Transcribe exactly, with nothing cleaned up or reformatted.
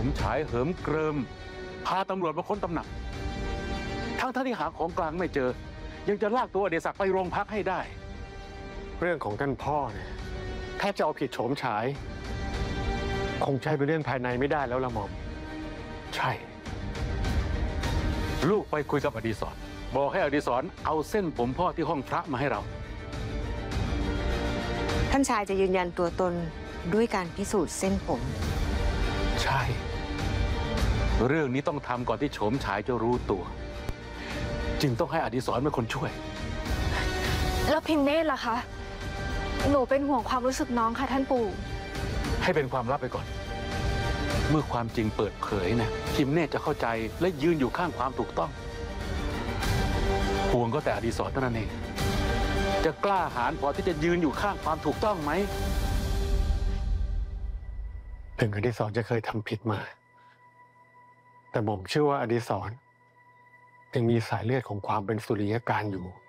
ฉายเหิมเกริมพาตำรวจมาค้นตำหนักทั้งท่านที่หาของกลางไม่เจอยังจะลากตัวอเดชศักดิ์ไปโรงพักให้ได้เรื่องของท่านพ่อเนี่ยถ้าจะเอาผิดโฉมฉายคงใช้เป็นเรื่องภายในไม่ได้แล้วละหม่อมใช่ลูกไปคุยกับอดีศรบอกให้อดีศรเอาเส้นผมพ่อที่ห้องพระมาให้เราท่านชายจะยืนยันตัวตนด้วยการพิสูจน์เส้นผมใช่เรื่องนี้ต้องทำก่อนที่โฉมฉายจะรู้ตัวจึงต้องให้อดีศรเป็นคนช่วยแล้วพิมเนตล่ะคะหนูเป็นห่วงความรู้สึกน้องค่ะท่านปู่ให้เป็นความลับไปก่อนเมื่อความจริงเปิดเผยนะพิมเนตจะเข้าใจและยืนอยู่ข้างความถูกต้องห่วงก็แต่อดีศรเท่านั้นเองจะกล้าหาญพอที่จะยืนอยู่ข้างความถูกต้องไหมถึงอดิศรจะเคยทำผิดมาแต่ผมเชื่อว่าอดิศรยังมีสายเลือดของความเป็นสุริยการอยู่